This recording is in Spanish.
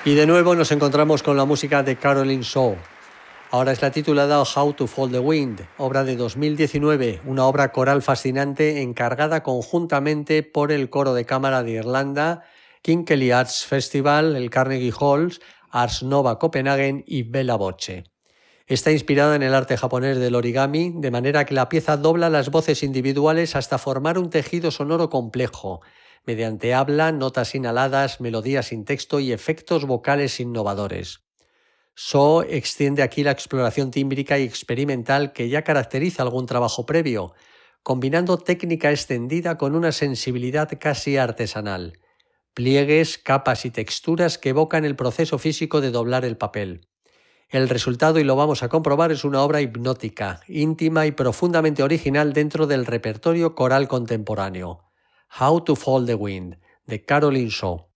Y de nuevo nos encontramos con la música de Caroline Shaw. Ahora es la titulada How to Fall the Wind, obra de 2019, una obra coral fascinante encargada conjuntamente por el Coro de Cámara de Irlanda, Kinkely Arts Festival, el Carnegie Halls, Ars Nova Copenhagen y Bella Voce. Está inspirada en el arte japonés del origami, de manera que la pieza dobla las voces individuales hasta formar un tejido sonoro complejo, mediante habla, notas inhaladas, melodías sin texto y efectos vocales innovadores. Shaw extiende aquí la exploración tímbrica y experimental que ya caracteriza algún trabajo previo, combinando técnica extendida con una sensibilidad casi artesanal, pliegues, capas y texturas que evocan el proceso físico de doblar el papel. El resultado, y lo vamos a comprobar, es una obra hipnótica, íntima y profundamente original dentro del repertorio coral contemporáneo. How to Fall the Wind, de Caroline Shaw.